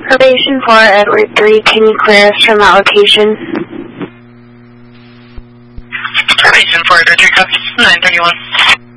Probation 4, Edward 3, can you clear us from that location? Probation 4, Edward 3, copy. 931.